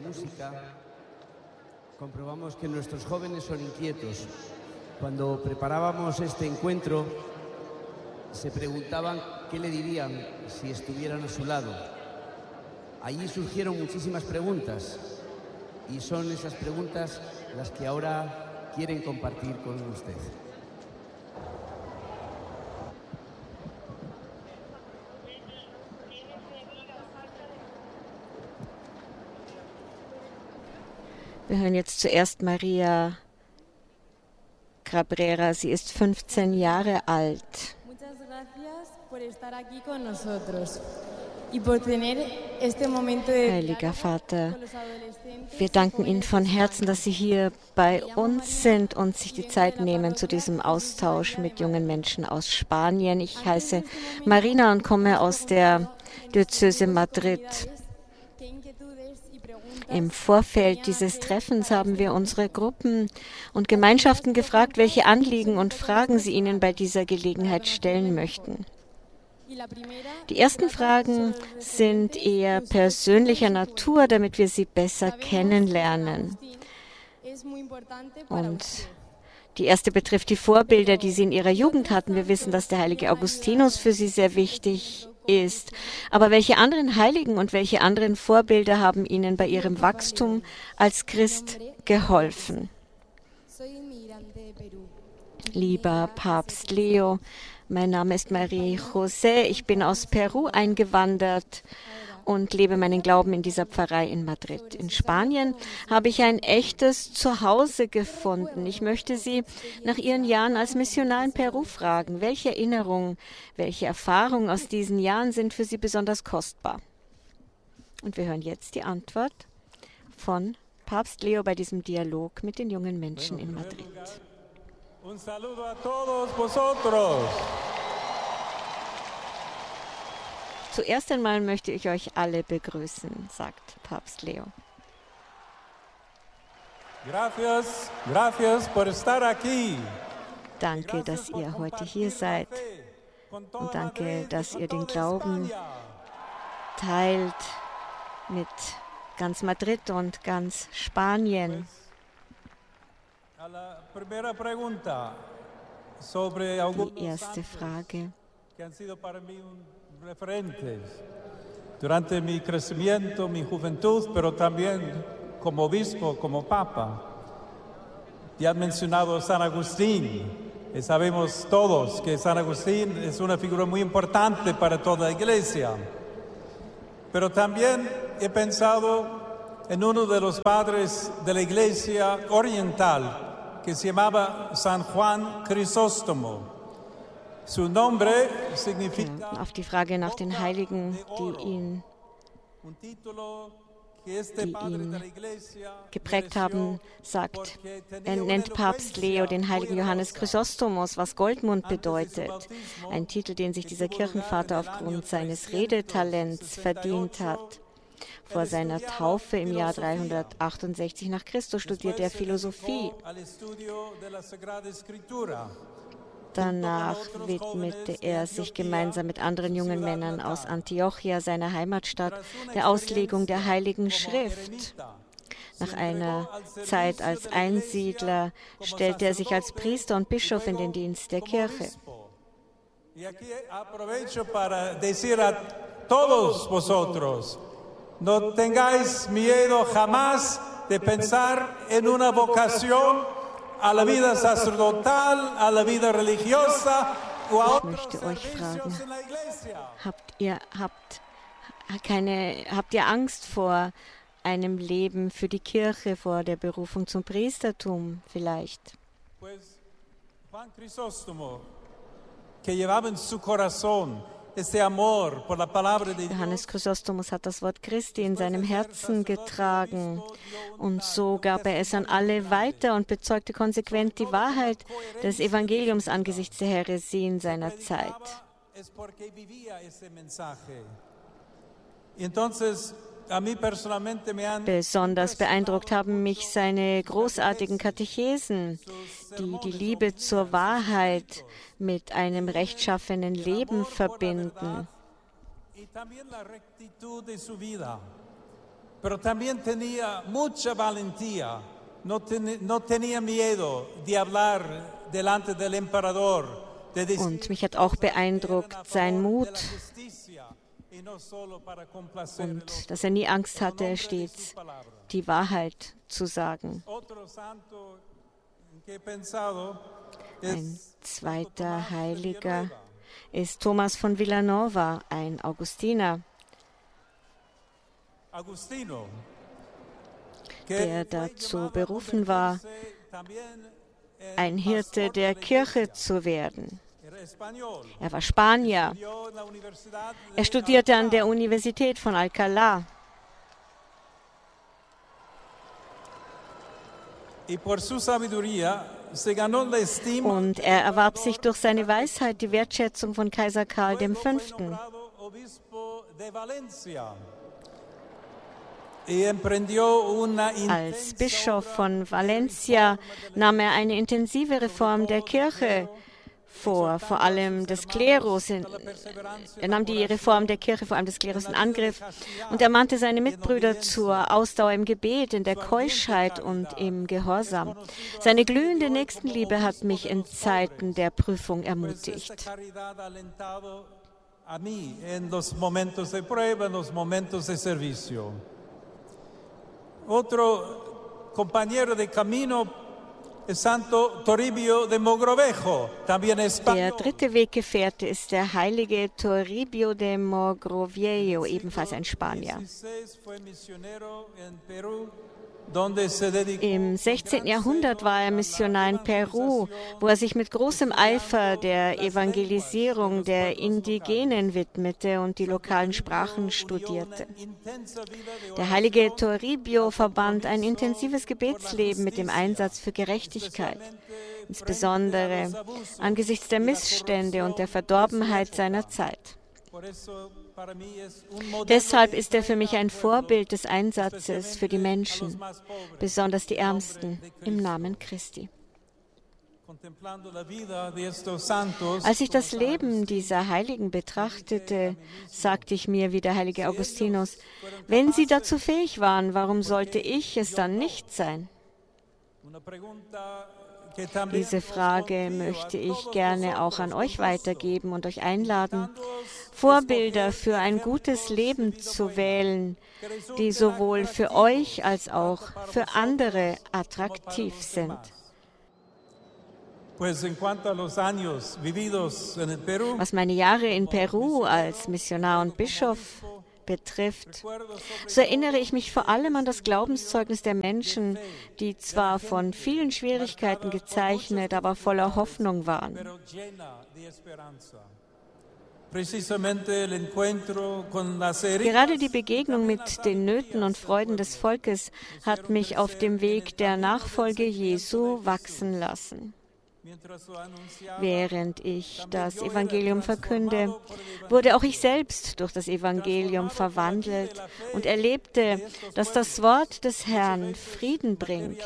música, comprobamos que nuestros jóvenes son inquietos. Cuando preparábamos este encuentro, se preguntaban qué le dirían si estuvieran a su lado. Allí surgieron muchísimas preguntas y son esas preguntas las que ahora quieren compartir con usted. Wir hören jetzt zuerst Maria Cabrera. Sie ist 15 Jahre alt. Muchas gracias por estar aquí con nosotros y por tener este momento de Heiliger Vater, wir danken Ihnen von Herzen, dass Sie hier bei uns sind und sich die Zeit nehmen zu diesem Austausch mit jungen Menschen aus Spanien. Ich heiße Marina und komme aus der Diözese Madrid. Im Vorfeld dieses Treffens haben wir unsere Gruppen und Gemeinschaften gefragt, welche Anliegen und Fragen sie ihnen bei dieser Gelegenheit stellen möchten. Die ersten Fragen sind eher persönlicher Natur, damit wir sie besser kennenlernen. Und die erste betrifft die Vorbilder, die sie in ihrer Jugend hatten. Wir wissen, dass der heilige Augustinus für sie sehr wichtig ist. Aber welche anderen Heiligen und welche anderen Vorbilder haben Ihnen bei Ihrem Wachstum als Christ geholfen? Lieber Papst Leo, mein Name ist Marie José, ich bin aus Peru eingewandert und lebe meinen Glauben in dieser Pfarrei in Madrid. In Spanien habe ich ein echtes Zuhause gefunden. Ich möchte Sie nach Ihren Jahren als Missionar in Peru fragen, welche Erinnerungen, welche Erfahrungen aus diesen Jahren sind für Sie besonders kostbar? Und wir hören jetzt die Antwort von Papst Leo bei diesem Dialog mit den jungen Menschen in Madrid. Un saludo a todos vosotros. Zuerst einmal möchte ich euch alle begrüßen, sagt Papst Leo. Gracias por estar aquí. Danke, dass ihr heute hier seid. Und danke, dass ihr den Glauben teilt mit ganz Madrid und ganz Spanien. Die erste Frage. Referentes durante mi crecimiento, mi juventud, pero también como obispo, como papa. Ya han mencionado a San Agustín, y sabemos todos que San Agustín es una figura muy importante para toda la iglesia. Pero también he pensado en uno de los padres de la iglesia oriental, que se llamaba San Juan Crisóstomo. Su nombre significa auf die Frage nach den Heiligen, die ihn geprägt haben, nennt Papst Leo den heiligen Johannes Chrysostomos, was Goldmund bedeutet. Ein Titel, den sich dieser Kirchenvater aufgrund seines Redetalents verdient hat. Vor seiner Taufe im Jahr 368 nach Christus studierte er Philosophie. Danach widmete er sich gemeinsam mit anderen jungen Männern aus Antiochia, seiner Heimatstadt, der Auslegung der Heiligen Schrift. Nach einer Zeit als Einsiedler stellte er sich als Priester und Bischof in den Dienst der Kirche. No tengáis miedo jamás de pensar en una vocación a la vida sacerdotal, a la vida religiosa o a otros servicios en la iglesia. Habt ihr Angst vor einem Leben für die Kirche, vor der Berufung zum Priestertum vielleicht? Pues Juan Crisóstomo, que llevaba en su corazón Johannes Chrysostomos hat das Wort Christi in seinem Herzen getragen und so gab er es an alle weiter und bezeugte konsequent die Wahrheit des Evangeliums angesichts der Häresien seiner Zeit. Besonders beeindruckt haben mich seine großartigen Katechesen, die die Liebe zur Wahrheit mit einem rechtschaffenen Leben verbinden. pero también tenía mucha valentía. No tenía miedo de hablar delante del emperador. Und mich hat auch beeindruckt sein Mut und dass er nie Angst hatte, stets die Wahrheit zu sagen. Ein zweiter Heiliger ist Thomas von Villanova, ein Augustiner, der dazu berufen war, ein Hirte der Kirche zu werden. Er war Spanier. Er studierte an der Universität von Alcalá. Und er erwarb sich durch seine Weisheit die Wertschätzung von Kaiser Karl V. Als Bischof von Valencia nahm er eine intensive Reform der Kirche vor, vor allem des Klerus. Er nahm die Reform der Kirche, vor allem des Klerus, in Angriff und ermahnte seine Mitbrüder zur Ausdauer im Gebet, in der Keuschheit und im Gehorsam. Seine glühende Nächstenliebe hat mich in Zeiten der Prüfung ermutigt. Otro compañero de camino es Santo Toribio de Mogrovejo, también español. Der dritte Weggefährte ist der heilige Toribio de Mogrovejo, ebenfalls ein Spanier. Im 16. Jahrhundert war er Missionar in Peru, wo er sich mit großem Eifer der Evangelisierung der Indigenen widmete und die lokalen Sprachen studierte. Der heilige Toribio verband ein intensives Gebetsleben mit dem Einsatz für Gerechtigkeit, insbesondere angesichts der Missstände und der Verdorbenheit seiner Zeit. Deshalb ist er für mich ein Vorbild des Einsatzes für die Menschen, besonders die Ärmsten, im Namen Christi. Als ich das Leben dieser Heiligen betrachtete, sagte ich mir wie der heilige Augustinus, wenn sie dazu fähig waren, warum sollte ich es dann nicht sein? Diese Frage möchte ich gerne auch an euch weitergeben und euch einladen, Vorbilder für ein gutes Leben zu wählen, die sowohl für euch als auch für andere attraktiv sind. Was meine Jahre in Peru als Missionar und Bischof betrifft, so erinnere ich mich vor allem an das Glaubenszeugnis der Menschen, die zwar von vielen Schwierigkeiten gezeichnet, aber voller Hoffnung waren. Gerade die Begegnung mit den Nöten und Freuden des Volkes hat mich auf dem Weg der Nachfolge Jesu wachsen lassen. Während ich das Evangelium verkünde, wurde auch ich selbst durch das Evangelium verwandelt und erlebte, dass das Wort des Herrn Frieden bringt.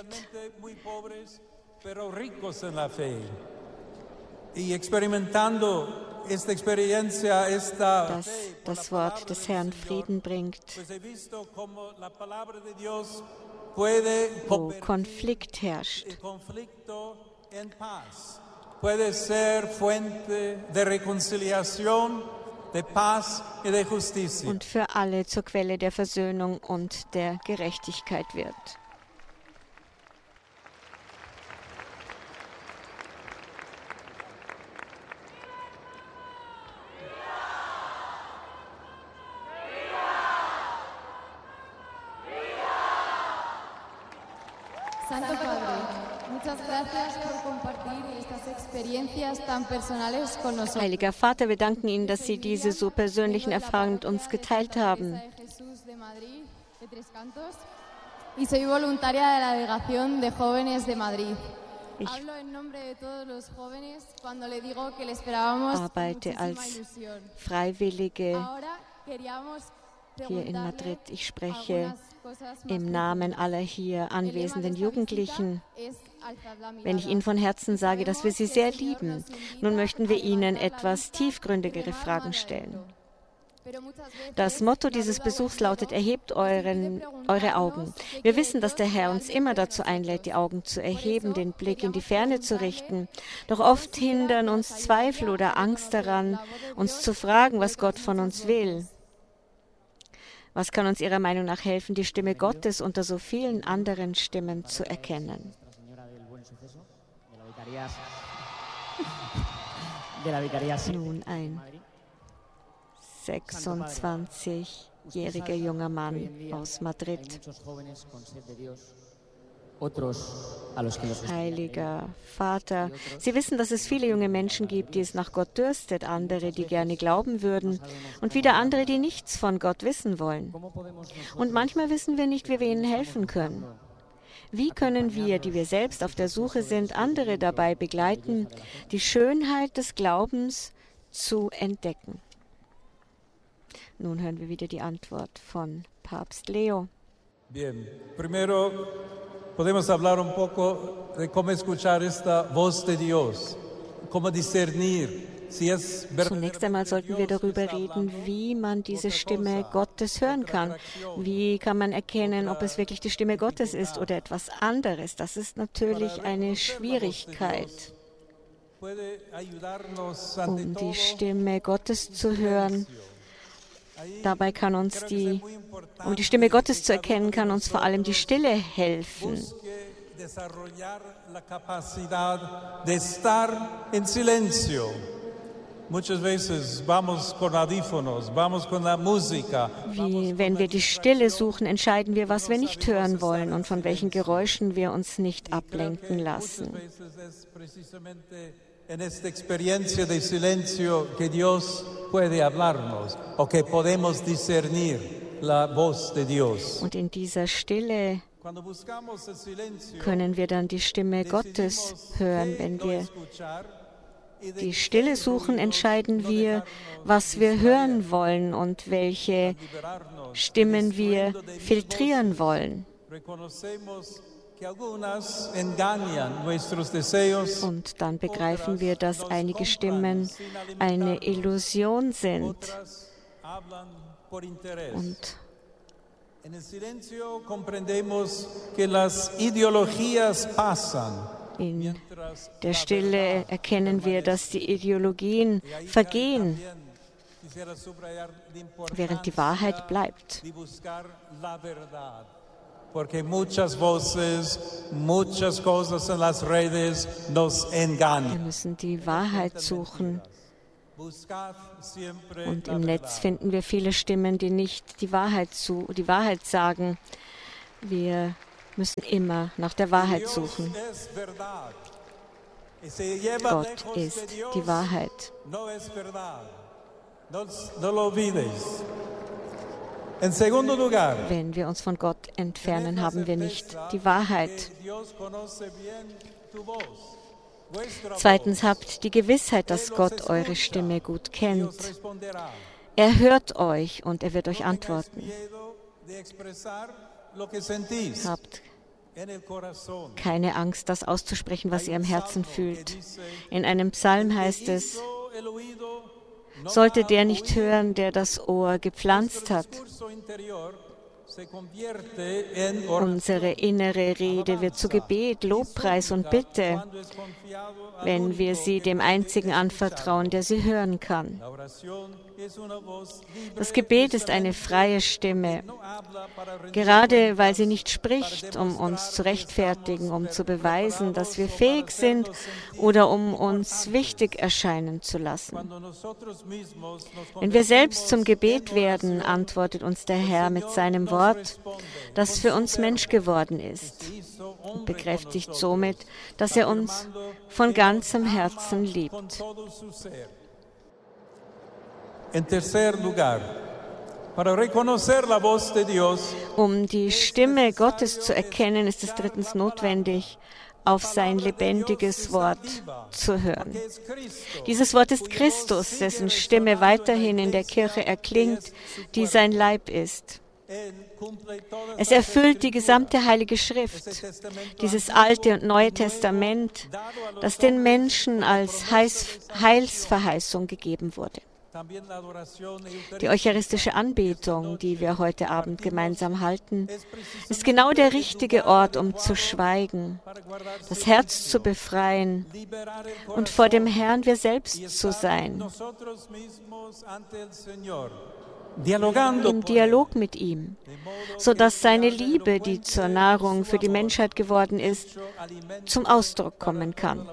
Dass das Wort des Herrn Frieden bringt, wo Konflikt herrscht. Puede ser fuente de reconciliación, de paz y de justicia. Und für alle zur Quelle der Versöhnung und der Gerechtigkeit wird. Santo Padre, muchas gracias por compartir estas experiencias tan personales con nosotros. Heiliger Vater, wir danken Ihnen, dass Sie diese so persönlichen Erfahrungen mit uns geteilt haben. Ich soy voluntaria de la delegación de jóvenes de Madrid. Ich Hablo en nombre de todos los jóvenes cuando le digo que le esperábamos arbeite muchísima als ilusión. Freiwillige Ahora queríamos hier in Madrid. Ich spreche algunas cosas más im Namen aller hier anwesenden Jugendlichen. es alzad la Wenn ich mirada. Ihnen von Herzen sage, dass wir Sie sehr lieben, nun möchten wir Ihnen etwas tiefgründigere Fragen stellen. Das Motto dieses Besuchs lautet: Erhebt eure Augen. Wir wissen, dass der Herr uns immer dazu einlädt, die Augen zu erheben, den Blick in die Ferne zu richten. Doch oft hindern uns Zweifel oder Angst daran, uns zu fragen, was Gott von uns will. Was kann uns Ihrer Meinung nach helfen, die Stimme Gottes unter so vielen anderen Stimmen zu erkennen? Nun ein 26-jähriger junger Mann aus Madrid. Heiliger Vater, Sie wissen, dass es viele junge Menschen gibt, die es nach Gott dürstet, andere, die gerne glauben würden und wieder andere, die nichts von Gott wissen wollen. Und manchmal wissen wir nicht, wie wir ihnen helfen können. Wie können wir, die wir selbst auf der Suche sind, andere dabei begleiten, die Schönheit des Glaubens zu entdecken? Nun hören wir wieder die Antwort von Papst Leo. Bien, primero podemos hablar un poco de cómo escuchar esta voz de Dios, cómo discernir. Zunächst einmal sollten wir darüber reden, wie man diese Stimme Gottes hören kann. Wie kann man erkennen, ob es wirklich die Stimme Gottes ist oder etwas anderes? Das ist natürlich eine Schwierigkeit. Um die Stimme Gottes zu hören, dabei kann uns um die Stimme Gottes zu erkennen, kann uns vor allem die Stille helfen. Wenn wir die Stille suchen, entscheiden wir, was wir nicht hören wollen und von welchen Geräuschen wir uns nicht ablenken lassen. En esta experiencia de silencio que Dios puede hablarnos o que podemos discernir la voz de Dios. Und in dieser Stille können wir dann die Stimme Gottes hören. Wenn wir die Stille suchen, entscheiden wir, was wir hören wollen und welche Stimmen wir filtrieren wollen. Und dann begreifen wir, dass einige Stimmen eine Illusion sind. Und in der Stille erkennen wir, dass die Ideologien vergehen, während die Wahrheit bleibt. Porque muchas voces, muchas cosas en las redes nos engañan. Wir müssen die Wahrheit suchen. Und im Netz finden wir viele Stimmen, die nicht die Wahrheit sagen. Wir müssen immer nach der Wahrheit suchen. Gott ist die Wahrheit. Wenn wir uns von Gott entfernen, haben wir nicht die Wahrheit. Zweitens, habt die Gewissheit, dass Gott eure Stimme gut kennt. Er hört euch und er wird euch antworten. Habt keine Angst, das auszusprechen, was ihr im Herzen fühlt. In einem Psalm heißt es: Sollte der nicht hören, der das Ohr gepflanzt hat? Unsere innere Rede wird zu Gebet, Lobpreis und Bitte, wenn wir sie dem Einzigen anvertrauen, der sie hören kann. Das Gebet ist eine freie Stimme, gerade weil sie nicht spricht, um uns zu rechtfertigen, um zu beweisen, dass wir fähig sind oder um uns wichtig erscheinen zu lassen. Wenn wir selbst zum Gebet werden, antwortet uns der Herr mit seinem Wort, das für uns Mensch geworden ist, und bekräftigt somit, dass er uns von ganzem Herzen liebt. Um die Stimme Gottes zu erkennen, ist es drittens notwendig, auf sein lebendiges Wort zu hören. Dieses Wort ist Christus, dessen Stimme weiterhin in der Kirche erklingt, die sein Leib ist. Es erfüllt die gesamte Heilige Schrift, dieses Alte und Neue Testament, das den Menschen als Heilsverheißung gegeben wurde. Die eucharistische Anbetung, die wir heute Abend gemeinsam halten, ist genau der richtige Ort, um zu schweigen, das Herz zu befreien und vor dem Herrn wir selbst zu sein, im Dialog mit ihm, sodass seine Liebe, die zur Nahrung für die Menschheit geworden ist, zum Ausdruck kommen kann.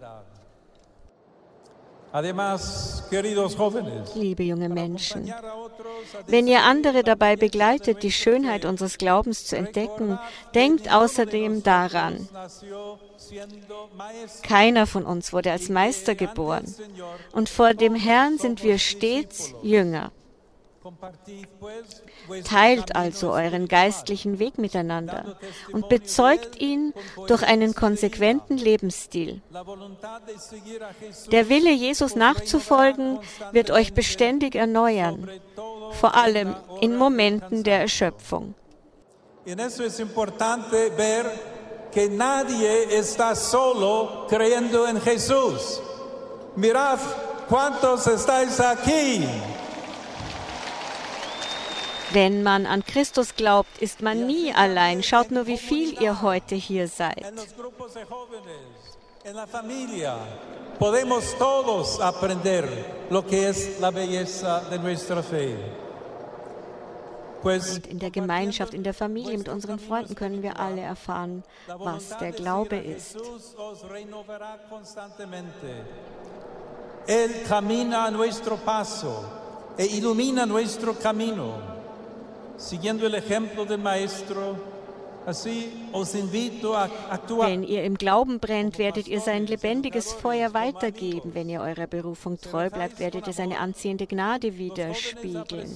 Liebe junge Menschen, wenn ihr andere dabei begleitet, die Schönheit unseres Glaubens zu entdecken, denkt außerdem daran, keiner von uns wurde als Meister geboren und vor dem Herrn sind wir stets Jünger. Teilt also euren geistlichen Weg miteinander und bezeugt ihn durch einen konsequenten Lebensstil. Der Wille, Jesus nachzufolgen, wird euch beständig erneuern, vor allem in Momenten der Erschöpfung. Que nadie está solo creyendo en Jesús. Mirad cuántos estáis aquí. Wenn man an Christus glaubt, ist man nie allein. Schaut nur, wie viel ihr heute hier seid. Podemos todos aprender lo que es la belleza de nuestra fe. Und in der Gemeinschaft, in der Familie, mit unseren Freunden können wir alle erfahren, was der Glaube ist. Él camina a nuestro paso e ilumina nuestro camino. Siguiendo el ejemplo del Maestro, así os invito a actuar. Wenn ihr im Glauben brennt, werdet ihr sein lebendiges Feuer weitergeben. Wenn ihr eurer Berufung treu bleibt, werdet ihr seine anziehende Gnade widerspiegeln.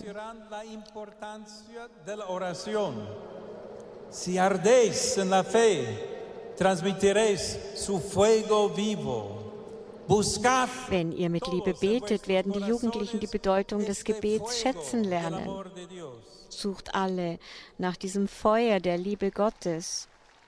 Si ardéis en la fe, transmitiréis su fuego vivo. Wenn ihr mit Liebe betet, werden die Jugendlichen die Bedeutung des Gebets schätzen lernen. Sucht alle nach diesem Feuer der Liebe Gottes.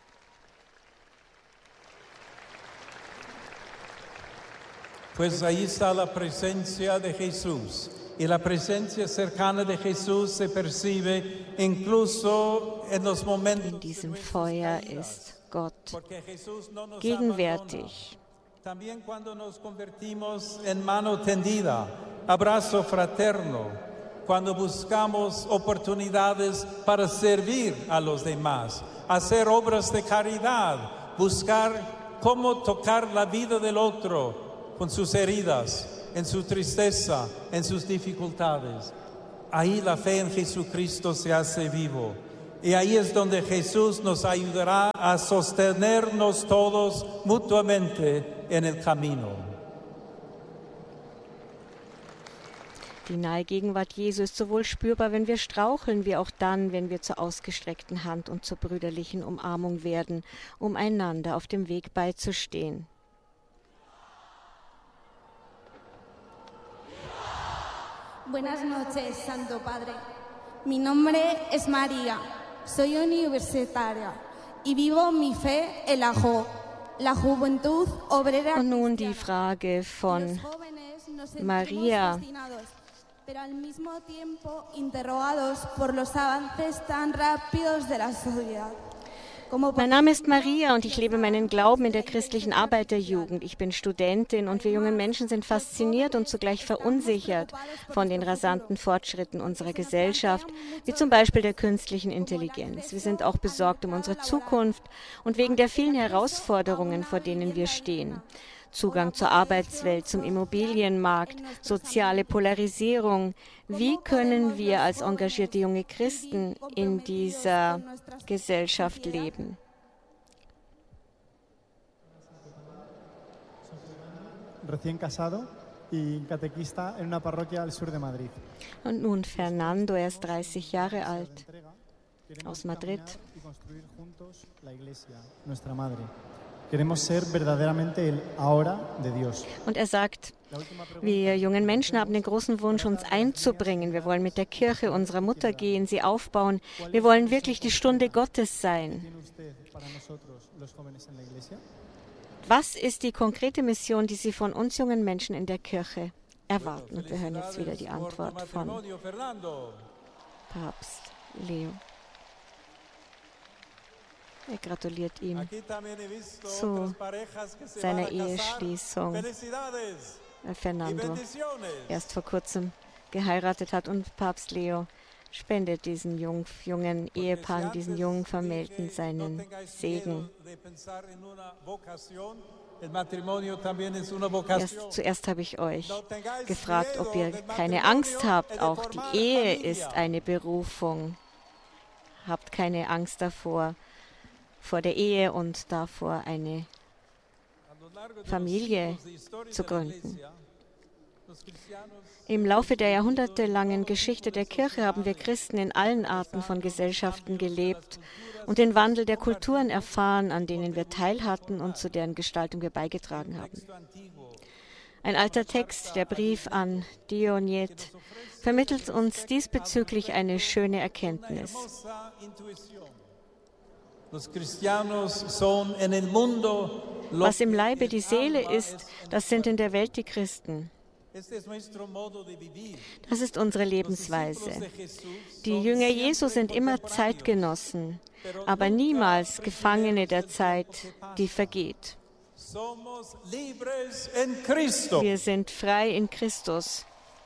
Pues ahí está la presencia de Jesús. Y la presencia cercana de Jesús se percibe incluso en los momentos. In diesem Feuer ist Gott gegenwärtig. También cuando nos convertimos en mano tendida, abrazo fraterno, cuando buscamos oportunidades para servir a los demás, hacer obras de caridad, buscar cómo tocar la vida del otro con sus heridas, en su tristeza, en sus dificultades. Ahí la fe en Jesucristo se hace vivo. Y ahí es donde Jesús nos ayudará a sostenernos todos mutuamente en el camino. Die nahe Gegenwart Jesu ist sowohl spürbar, wenn wir straucheln, wie auch dann, wenn wir zur ausgestreckten Hand und zur brüderlichen Umarmung werden, um einander auf dem Weg beizustehen. Buenas noches, Santo Padre. Mi nombre es María. Soy universitaria y vivo mi fe en la Juventud Obrera. Und nun die Frage von Maria. Pero al mismo tiempo interrogados por los avances tan rápidos de la sociedad. Mein Name ist Maria und ich lebe meinen Glauben in der christlichen Arbeiterjugend. Ich bin Studentin und wir jungen Menschen sind fasziniert und zugleich verunsichert von den rasanten Fortschritten unserer Gesellschaft, wie zum Beispiel der künstlichen Intelligenz. Wir sind auch besorgt um unsere Zukunft und wegen der vielen Herausforderungen, vor denen wir stehen. Zugang zur Arbeitswelt, zum Immobilienmarkt, soziale Polarisierung. Wie können wir als engagierte junge Christen in dieser Gesellschaft leben? Recién casado y catequista en una parroquia al sur de Madrid. Und nun Fernando, er ist 30 Jahre alt, aus Madrid. Queremos ser verdaderamente el ahora de Dios. Und er sagt, wir jungen Menschen haben den großen Wunsch, uns einzubringen. Wir wollen mit der Kirche unserer Mutter gehen, sie aufbauen. Wir wollen wirklich die Stunde Gottes sein. Was ist die konkrete Mission, die Sie von uns jungen Menschen in der Kirche erwarten. Und wir hören jetzt wieder die Antwort von Papst Leo. Er gratuliert ihm zu seiner Eheschließung. Fernando erst vor kurzem geheiratet hat, und Papst Leo spendet diesen jungen Ehepaaren, diesen jungen Vermählten seinen Segen. Zuerst habe ich euch gefragt, ob ihr keine Angst habt. Auch die Ehe ist eine Berufung. Habt keine Angst davor, vor der Ehe und davor, eine Familie zu gründen. Im Laufe der jahrhundertelangen Geschichte der Kirche haben wir Christen in allen Arten von Gesellschaften gelebt und den Wandel der Kulturen erfahren, an denen wir teilhatten und zu deren Gestaltung wir beigetragen haben. Ein alter Text, der Brief an Dionyet, vermittelt uns diesbezüglich eine schöne Erkenntnis. Was im Leibe die Seele ist, das sind in der Welt die Christen. Das ist unsere Lebensweise. Die Jünger Jesu sind immer Zeitgenossen, aber niemals Gefangene der Zeit, die vergeht. Wir sind frei in Christus.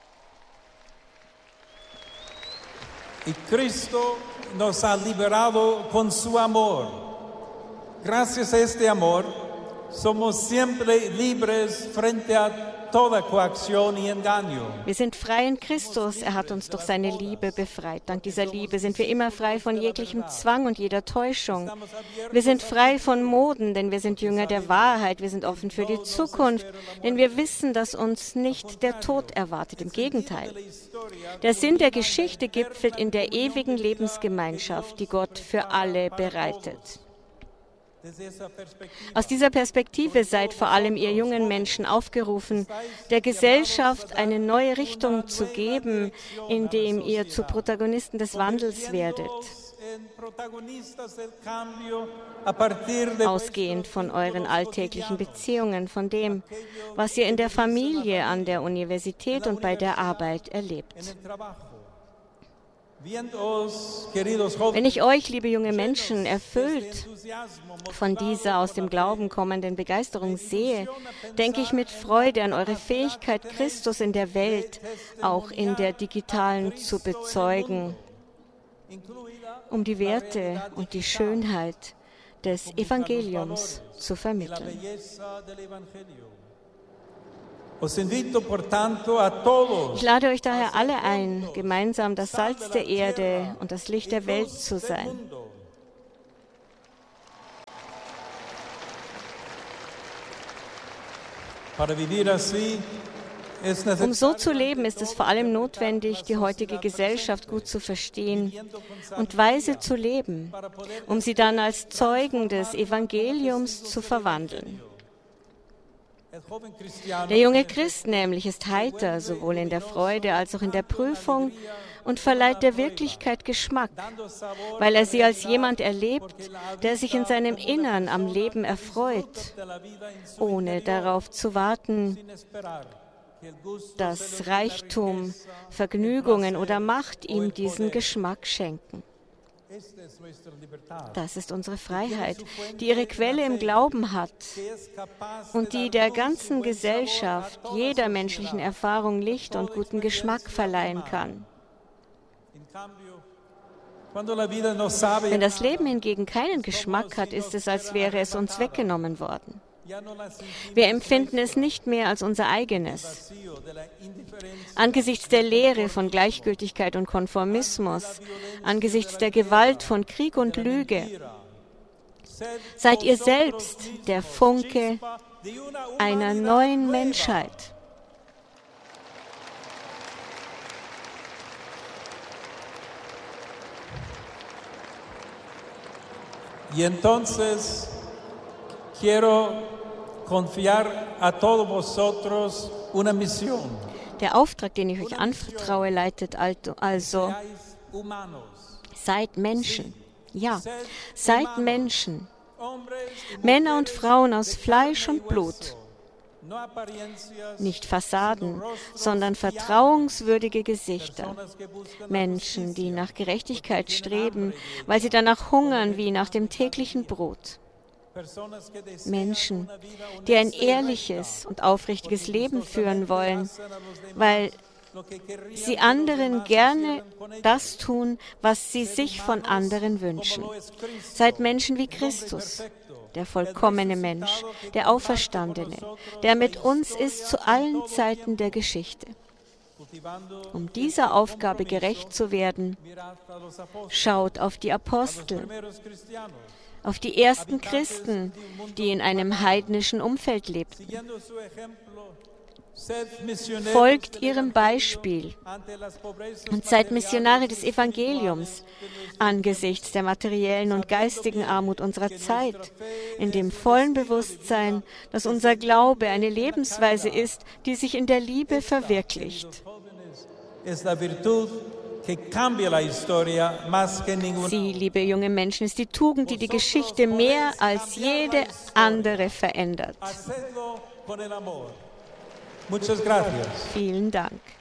Y Cristo nos ha liberado con su amor. Gracias a este amor, somos siempre libres frente a toda coacción y engaño. Wir sind frei in Christus. Er hat uns durch seine Liebe befreit. Dank dieser Liebe sind wir immer frei von jeglichem Zwang und jeder Täuschung. Wir sind frei von Moden, denn wir sind Jünger der Wahrheit. Wir sind offen für die Zukunft, denn wir wissen, dass uns nicht der Tod erwartet. Im Gegenteil. Der Sinn der Geschichte gipfelt in der ewigen Lebensgemeinschaft, die Gott für alle bereitet. Aus dieser Perspektive seid vor allem ihr jungen Menschen aufgerufen, der Gesellschaft eine neue Richtung zu geben, indem ihr zu Protagonisten des Wandels werdet. Ausgehend von euren alltäglichen Beziehungen, von dem, was ihr in der Familie, an der Universität und bei der Arbeit erlebt. Wenn ich euch, liebe junge Menschen, erfüllt von dieser aus dem Glauben kommenden Begeisterung sehe, denke ich mit Freude an eure Fähigkeit, Christus in der Welt, auch in der digitalen, zu bezeugen, um die Werte und die Schönheit des Evangeliums zu vermitteln. Ich lade euch daher alle ein, gemeinsam das Salz der Erde und das Licht der Welt zu sein. Um so zu leben, ist es vor allem notwendig, die heutige Gesellschaft gut zu verstehen und weise zu leben, um sie dann als Zeugen des Evangeliums zu verwandeln. Der junge Christ nämlich ist heiter, sowohl in der Freude als auch in der Prüfung, und verleiht der Wirklichkeit Geschmack, weil er sie als jemand erlebt, der sich in seinem Innern am Leben erfreut, ohne darauf zu warten, dass Reichtum, Vergnügungen oder Macht ihm diesen Geschmack schenken. Das ist unsere Freiheit, die ihre Quelle im Glauben hat und die der ganzen Gesellschaft, jeder menschlichen Erfahrung Licht und guten Geschmack verleihen kann. Wenn das Leben hingegen keinen Geschmack hat, ist es, als wäre es uns weggenommen worden. Wir empfinden es nicht mehr als unser eigenes. Angesichts der Lehre von Gleichgültigkeit und Konformismus, angesichts der Gewalt von Krieg und Lüge, seid ihr selbst der Funke einer neuen Menschheit. Y entonces quiero confiar a todos vosotros una misión. Der Auftrag, den ich euch anvertraue, leitet also: Seid Menschen. Ja, seid Menschen. Männer und Frauen aus Fleisch und Blut. Nicht Fassaden, sondern vertrauenswürdige Gesichter. Menschen, die nach Gerechtigkeit streben, weil sie danach hungern wie nach dem täglichen Brot. Menschen, die ein ehrliches und aufrichtiges Leben führen wollen, weil sie anderen gerne das tun, was sie sich von anderen wünschen. Seid Menschen wie Christus, der vollkommene Mensch, der Auferstandene, der mit uns ist zu allen Zeiten der Geschichte. Um dieser Aufgabe gerecht zu werden, schaut auf die Apostel, auf die ersten Christen, die in einem heidnischen Umfeld lebten. Folgt ihrem Beispiel und seid Missionare des Evangeliums angesichts der materiellen und geistigen Armut unserer Zeit, in dem vollen Bewusstsein, dass unser Glaube eine Lebensweise ist, die sich in der Liebe verwirklicht. Sie, liebe junge Menschen, ist die Tugend, die die Geschichte mehr als jede andere verändert. Vielen Dank.